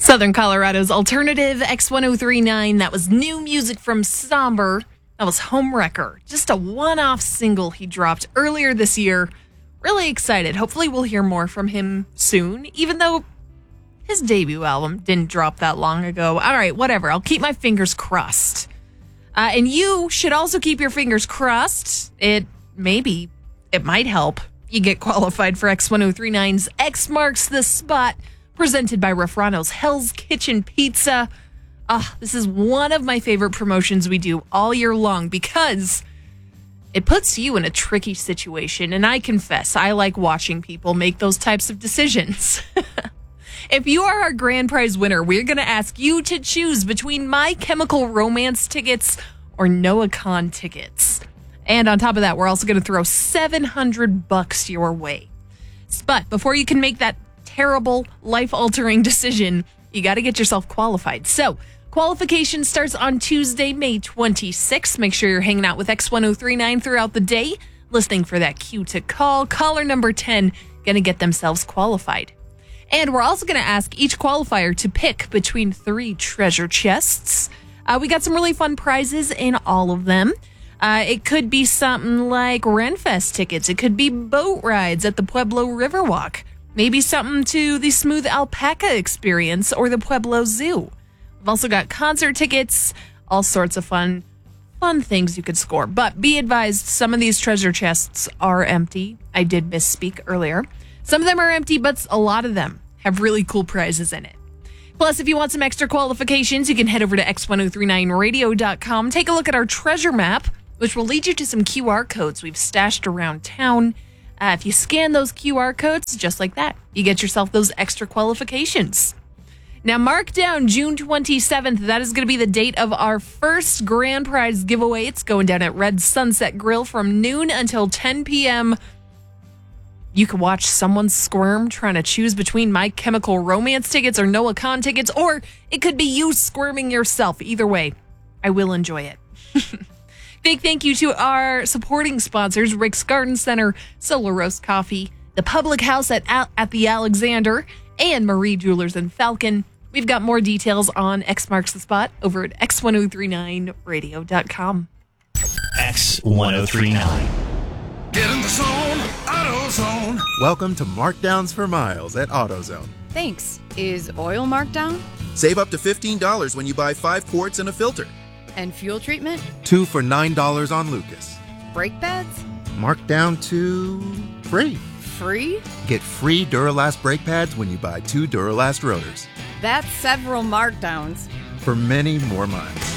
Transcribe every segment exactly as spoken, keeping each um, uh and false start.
Southern Colorado's alternative X ten thirty-nine. That was new music from Somber. That was Homewrecker. Just a one-off single he dropped earlier this year. Really excited. Hopefully we'll hear more from him soon, even though his debut album didn't drop that long ago. All right, whatever. I'll keep my fingers crossed. Uh, and you should also keep your fingers crossed. It maybe, it might help you get qualified for X ten thirty-nine's X Marks the Spot, presented by Refrano's Hell's Kitchen Pizza. Ah, this is one of my favorite promotions we do all year long because it puts you in a tricky situation. And I confess, I like watching people make those types of decisions. If you are our grand prize winner, we're going to ask you to choose between My Chemical Romance tickets or Noah Kahan tickets. And on top of that, we're also going to throw seven hundred bucks your way. But before you can make that terrible, life-altering decision, you got to get yourself qualified. So, qualification starts on Tuesday, May twenty-sixth. Make sure you're hanging out with X ten thirty-nine throughout the day, listening for that cue to call. Caller number ten going to get themselves qualified. And we're also going to ask each qualifier to pick between three treasure chests. Uh, we got some really fun prizes in all of them. Uh, it could be something like Renfest tickets. It could be boat rides at the Pueblo Riverwalk. Maybe something to the Smooth Alpaca Experience or the Pueblo Zoo. We've also got concert tickets, all sorts of fun, fun things you could score. But be advised, some of these treasure chests are empty. I did misspeak earlier. Some of them are empty, but a lot of them have really cool prizes in it. Plus, if you want some extra qualifications, you can head over to X ten thirty-nine radio dot com. Take a look at our treasure map, which will lead you to some Q R codes we've stashed around town. Uh, if you scan those Q R codes, just like that, you get yourself those extra qualifications. Now, mark down June twenty-seventh. That is going to be the date of our first grand prize giveaway. It's going down at Red Sunset Grill from noon until ten p.m. You can watch someone squirm trying to choose between My Chemical Romance tickets or Noah Kahan tickets, or it could be you squirming yourself. Either way, I will enjoy it. Big thank you to our supporting sponsors, Rick's Garden Center, Solar Roast Coffee, the Public House at Al- at the Alexander, and Marie Jewelers and Falcon. We've got more details on X Marks the Spot over at X ten thirty-nine radio dot com. X ten thirty-nine. Get in the zone, AutoZone. Welcome to Markdowns for Miles at AutoZone. Thanks. Is oil marked down? Save up to fifteen dollars when you buy five quarts and a filter. And fuel treatment? Two for nine dollars on Lucas. Brake pads? Marked down to free. Free? Get free Duralast brake pads when you buy two Duralast rotors. That's several markdowns. For many more miles.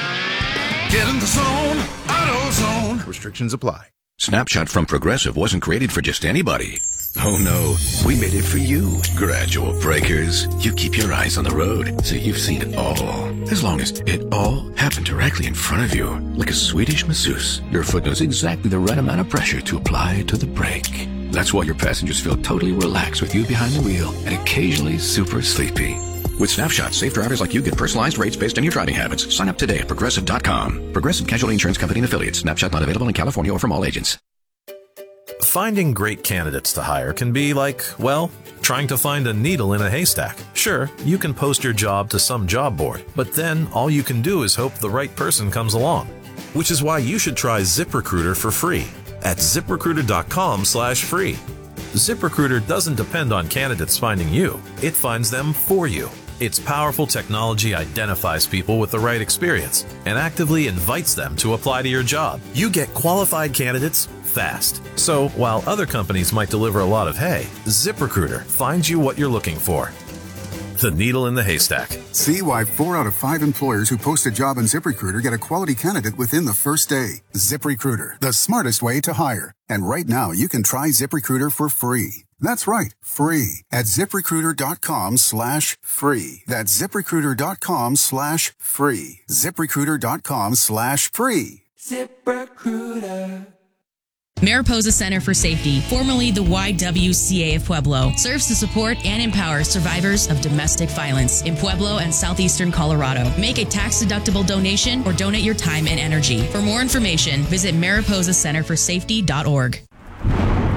Get in the zone, AutoZone. Restrictions apply. Snapshot from Progressive wasn't created for just anybody. Oh no, we made it for you. Gradual breakers. You keep your eyes on the road, so you've seen it all. As long as it all happened directly in front of you. Like a Swedish masseuse, your foot knows exactly the right amount of pressure to apply to the brake. That's why your passengers feel totally relaxed with you behind the wheel and occasionally super sleepy. With Snapshot, safe drivers like you get personalized rates based on your driving habits. Sign up today at Progressive dot com. Progressive Casualty Insurance Company and Affiliates. Snapshot not available in California or from all agents. Finding great candidates to hire can be like, well, trying to find a needle in a haystack. Sure, you can post your job to some job board, but then all you can do is hope the right person comes along. Which is why you should try ZipRecruiter for free at ZipRecruiter dot com slash free. ZipRecruiter doesn't depend on candidates finding you. It finds them for you. Its powerful technology identifies people with the right experience and actively invites them to apply to your job. You get qualified candidates fast. So while other companies might deliver a lot of hay, ZipRecruiter finds you what you're looking for. The needle in the haystack. See why four out of five employers who post a job on ZipRecruiter get a quality candidate within the first day. ZipRecruiter, the smartest way to hire. And right now, you can try ZipRecruiter for free. That's right, free at ZipRecruiter dot com slash free. That's ZipRecruiter dot com slash free. ZipRecruiter dot com slash free. ZipRecruiter. Mariposa Center for Safety, formerly the Y W C A of Pueblo, serves to support and empower survivors of domestic violence in Pueblo and southeastern Colorado. Make a tax-deductible donation or donate your time and energy. For more information, visit mariposa center for safety dot org.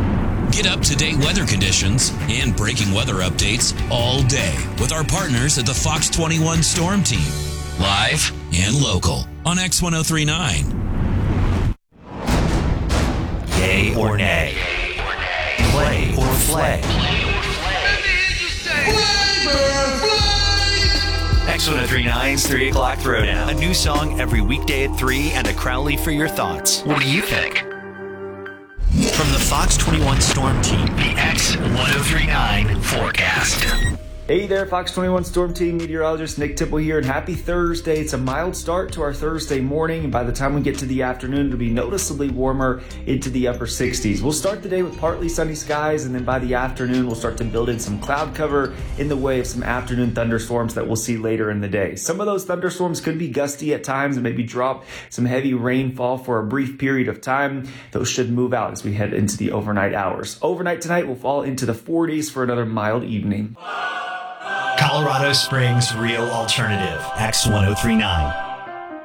Get up-to-date weather conditions and breaking weather updates all day with our partners at the Fox twenty-one Storm Team. Live and local on X ten thirty-nine. Yay or nay? Play or flay? X ten thirty-nine's three o'clock Throwdown. A new song every weekday at three and a Crowley for your thoughts. What do you think? From the Fox twenty-one Storm Team, the X ten thirty-nine forecast. Hey there, Fox twenty-one Storm Team meteorologist Nick Tipple here, and happy Thursday. It's a mild start to our Thursday morning, and by the time we get to the afternoon, it'll be noticeably warmer into the upper sixties. We'll start the day with partly sunny skies, and then by the afternoon, we'll start to build in some cloud cover in the way of some afternoon thunderstorms that we'll see later in the day. Some of those thunderstorms could be gusty at times and maybe drop some heavy rainfall for a brief period of time. Those should move out as we head into the overnight hours. Overnight tonight will fall into the forties for another mild evening. Colorado Springs Real Alternative, X ten thirty-nine.